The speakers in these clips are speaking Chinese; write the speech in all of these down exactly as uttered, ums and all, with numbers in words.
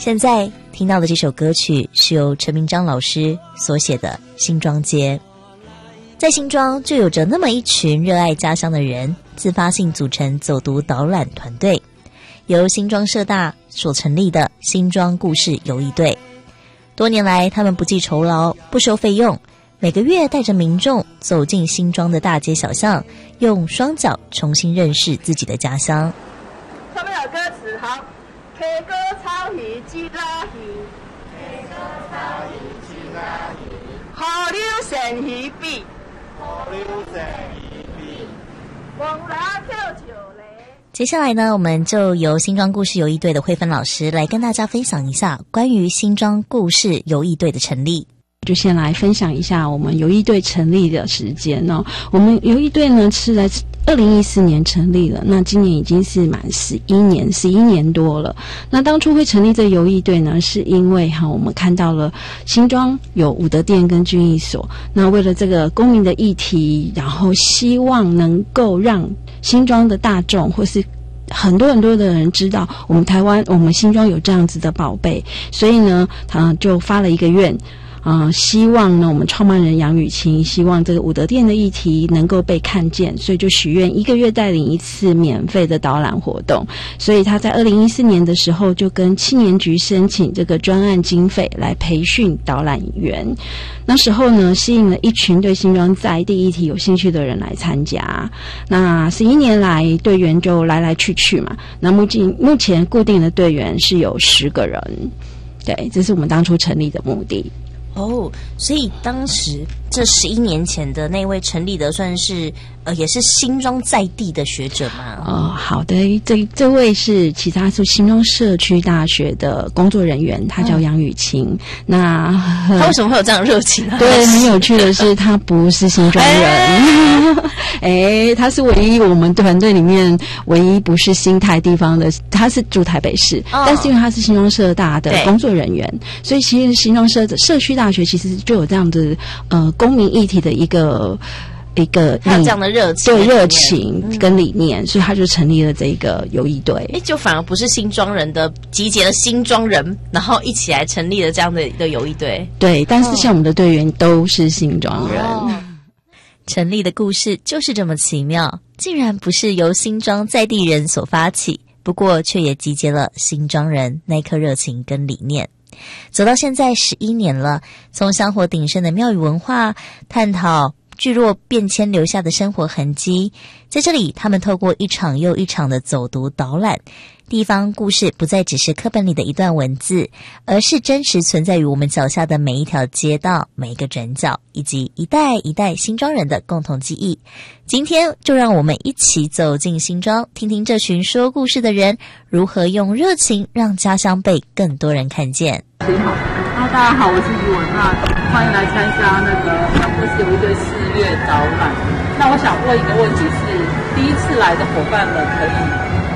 现在听到的这首歌曲是由陈明章老师所写的《新庄街》。在新庄就有着那么一群热爱家乡的人，自发性组成走读导览团队，由新庄社大所成立的新庄故事游艺队。多年来，他们不计酬劳，不收费用，每个月带着民众走进新庄的大街小巷，用双脚重新认识自己的家乡。 上面有歌词，好 ，K 歌草鱼鸡拉鱼 ，K 歌草鱼鸡拉鱼，好溜神鱼比，好溜神鱼比，王拉跳球嘞。 接下来呢，我们就由新庄故事游艺队的慧芬老师来跟大家分享一下关于新庄故事游艺队的成立。 就先来分享一下我们游艺队成立的时间哦。我们游艺队呢是在二零一四年成立了，那今年已经是满十一年，十一年多了。那当初会成立这个游艺队呢，是因为哈，我们看到了新庄有武德殿跟军艺所，那为了这个公民的议题，然后希望能够让新庄的大众或是很多很多的人知道我们台湾我们新庄有这样子的宝贝，所以呢他就发了一个愿啊、呃，希望呢我们创办人杨雨晴希望这个武德殿的议题能够被看见，所以就许愿一个月带领一次免费的导览活动。所以他在二零一四年的时候就跟青年局申请这个专案经费来培训导览员。那时候呢吸引了一群对新庄在地议题有兴趣的人来参加。那十一年来队员就来来去去嘛，那目前目前固定的队员是有十个人。对，这是我们当初成立的目的。 哦，所以当时这十一年前的那位成立的算是呃也是新庄在地的学者吗？ 哦，好的，这这位是其他是新庄社区大学的工作人员，他叫杨雨晴。嗯、那他为什么会有这样的热情啊？ 对，很有趣的是他不是新庄人，哎, 哎，他是唯一我们团队里面唯一不是新台地方的，他是住台北市，哦、但是因为他是新庄社大的工作人员，所以其实新庄社社区大学其实就有这样的呃公民议题的一个一个还有这样的热情， 对热情跟理念，嗯、所以他就成立了这个游艺队。 哎，就反而不是新庄人的集结了新庄人，然后一起来成立了这样的一个游艺队。 对，但是像我们的队员都是新庄人。哦， 成立的故事就是这么奇妙，竟然不是由新庄在地人所发起，不过却也集结了新庄人那颗热情跟理念。走到现在十一年了，从香火鼎盛的庙宇文化探讨聚落变迁留下的生活痕迹，在这里他们透过一场又一场的走读导览，地方故事不再只是课本里的一段文字，而是真实存在于我们脚下的每一条街道、每一个转角，以及一代一代新庄人的共同记忆。今天就让我们一起走进新庄，听听这群说故事的人如何用热情让家乡被更多人看见。 你好，啊，大家好，我是于文，那欢迎来参加那个故事游艺队四月导览。那我想问一个问题是，第一次来的伙伴们可以，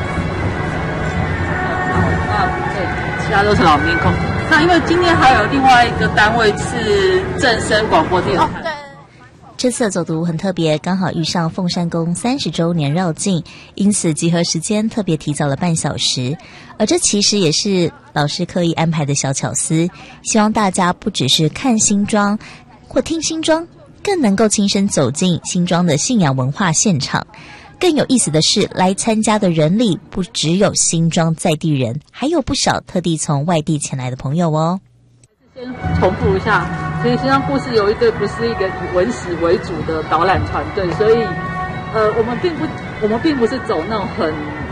啊，对，其他都是老面孔。那因为今天还有另外一个单位是正声广播电台。哦，对。 这次的走读很特别，刚好遇上凤山宫三十周年绕境，因此集合时间特别提早了半小时。而这其实也是老师刻意安排的小巧思，希望大家不只是看新庄或听新庄，更能够亲身走进新庄的信仰文化现场。更有意思的是，来参加的人里不只有新庄在地人，还有不少特地从外地前来的朋友哦。 先重复一下，其实新庄故事游艺队不是一个以文史为主的导览团队，所以呃，我们并不我们并不是走那种很